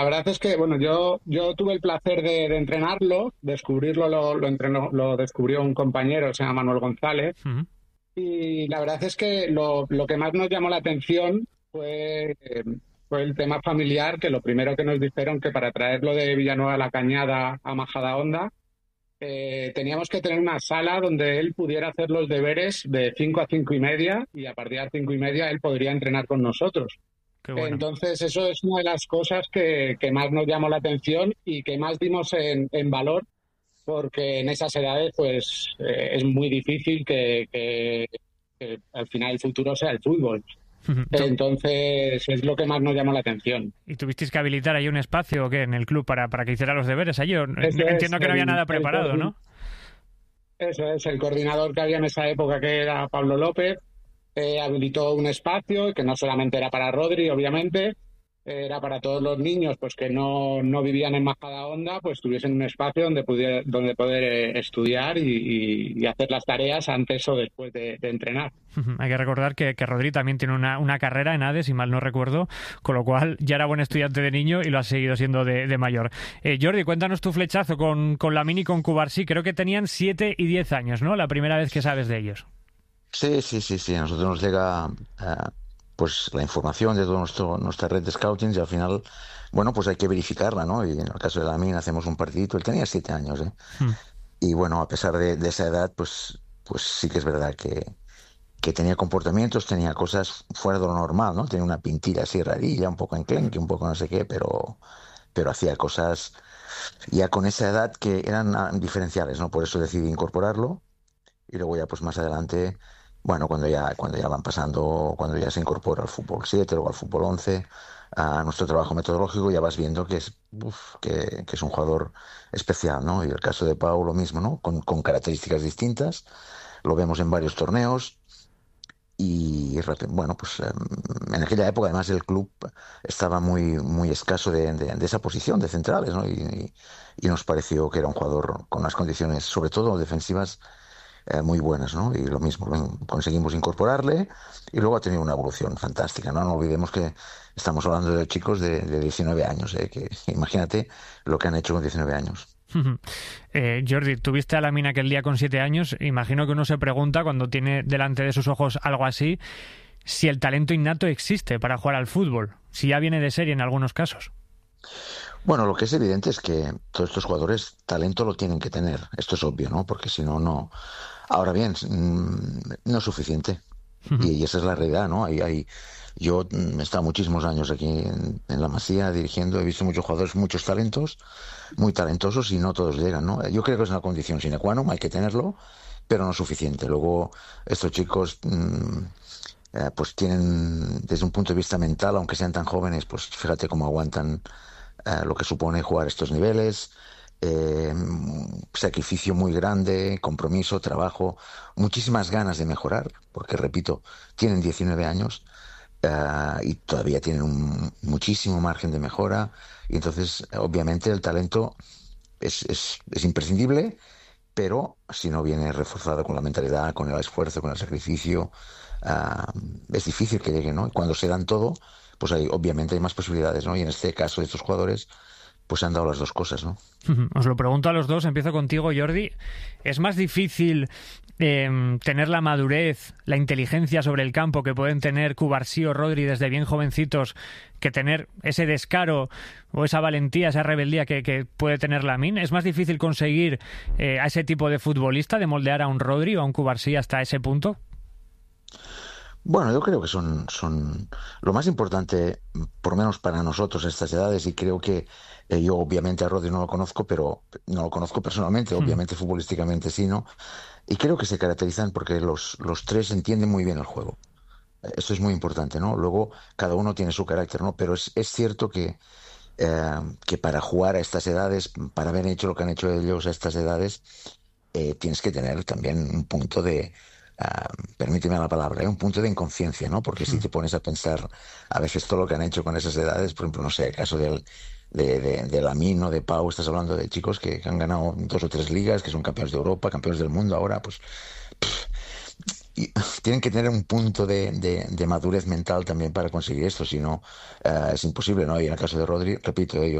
La verdad es que, bueno, yo tuve el placer de entrenarlo, descubrirlo lo descubrió un compañero, se llama Manuel González, Ujú. y la verdad es que lo que más nos llamó la atención fue el tema familiar, que lo primero que nos dijeron que para traerlo de Villanueva a la Cañada a Majadahonda, teníamos que tener una sala donde él pudiera hacer los deberes de 5 a 5 y media, y a partir de las 5 y media él podría entrenar con nosotros. Qué bueno. Entonces, eso es una de las cosas que más nos llamó la atención y que más dimos en valor, porque en esas edades, pues, es muy difícil que al final el futuro sea el fútbol. Ujú. Entonces, es lo que más nos llamó la atención. ¿Y tuvisteis que habilitar ahí un espacio o qué en el club para que hiciera los deberes allí? Eso es Entiendo que no había nada preparado, ¿no? eso es el coordinador que había en esa época, que era Pablo López. Habilitó un espacio que no solamente era para Rodri, obviamente, era para todos los niños pues que no vivían en Majadahonda, pues tuviesen un espacio donde poder estudiar y hacer las tareas antes o después de entrenar. Ujú. Hay que recordar que Rodri también tiene una carrera en ADE, si mal no recuerdo, con lo cual ya era buen estudiante de niño y lo ha seguido siendo de mayor. Jordi, cuéntanos tu flechazo con Lamine y con Cubarsí. Creo que tenían 7 y 10 años, ¿no? La primera vez que sabes de ellos. Sí, sí, sí, sí. A nosotros nos llega pues la información de toda nuestra red de scouting y al final, bueno, pues hay que verificarla, ¿no? Y en el caso de Lamine hacemos un partidito. Él tenía 7 años, ¿eh? Mm. Y bueno, a pesar de esa edad, pues sí que es verdad que tenía comportamientos, tenía cosas fuera de lo normal, ¿no? Tenía una pintilla así rarilla, un poco enclenque, un poco no sé qué, pero hacía cosas ya con esa edad que eran diferenciales, ¿no? Por eso decidí incorporarlo y luego ya pues más adelante, bueno, cuando ya van pasando, cuando ya se incorpora al fútbol 7 luego al fútbol 11 a nuestro trabajo metodológico, ya vas viendo que es un jugador especial, ¿no? Y el caso de Pau lo mismo, ¿no? Con características distintas, lo vemos en varios torneos. Bueno, pues en aquella época además el club estaba muy escaso de esa posición de centrales, ¿no? Y nos pareció que era un jugador con unas condiciones, sobre todo defensivas, muy buenas, ¿no? Y lo mismo, conseguimos incorporarle y luego ha tenido una evolución fantástica, ¿no? No olvidemos que estamos hablando de chicos de 19 años, ¿eh? Que imagínate lo que han hecho con 19 años. Ujú. Jordi, tuviste a Lamine aquel día con 7 años. Imagino que uno se pregunta cuando tiene delante de sus ojos algo así, si el talento innato existe para jugar al fútbol, si ya viene de serie en algunos casos. Bueno, lo que es evidente es que todos estos jugadores talento lo tienen que tener, esto es obvio, ¿no? Porque si no, no. Ahora bien, no es suficiente. Ujú. Y esa es la realidad, ¿no? Yo he estado muchísimos años aquí en la Masía dirigiendo, he visto muchos jugadores, muchos talentos, muy talentosos y no todos llegan, ¿no? Yo creo que es una condición sine qua non, hay que tenerlo, pero no es suficiente. Luego, estos chicos, pues tienen, desde un punto de vista mental, aunque sean tan jóvenes, pues fíjate cómo aguantan lo que supone jugar estos niveles. Sacrificio muy grande, compromiso, trabajo, muchísimas ganas de mejorar, porque repito, tienen 19 años y todavía tienen muchísimo margen de mejora, y entonces obviamente el talento es imprescindible, pero si no viene reforzado con la mentalidad, con el esfuerzo, con el sacrificio, ah, es difícil que llegue, ¿no? Y cuando se dan todo, pues obviamente hay más posibilidades, ¿no? Y en este caso de estos jugadores, pues se han dado las dos cosas, ¿no? Os lo pregunto a los dos, empiezo contigo, Jordi. ¿Es más difícil tener la madurez, la inteligencia sobre el campo que pueden tener Cubarsí o Rodri desde bien jovencitos que tener ese descaro o esa valentía, esa rebeldía que puede tener Lamine? ¿Es más difícil conseguir a ese tipo de futbolista, de moldear a un Rodri o a un Cubarsí hasta ese punto? Bueno, yo creo que son lo más importante, por lo menos para nosotros a estas edades, y creo que yo obviamente a Rodri no lo conozco, pero no lo conozco personalmente, obviamente futbolísticamente sí, ¿no? Y creo que se caracterizan porque los tres entienden muy bien el juego. Esto es muy importante, ¿no? Luego cada uno tiene su carácter, ¿no? Pero es cierto que para jugar a estas edades, para haber hecho lo que han hecho ellos a estas edades, tienes que tener también un punto permíteme la palabra, un punto de inconsciencia, ¿no? Porque si te pones a pensar a veces todo lo que han hecho con esas edades, por ejemplo, no sé, el caso de Lamine o de Pau, estás hablando de chicos que han ganado 2 o 3 ligas, que son campeones de Europa, campeones del mundo ahora, pues y tienen que tener un punto de madurez mental también para conseguir esto, si no, es imposible, ¿no? Y en el caso de Rodri, repito,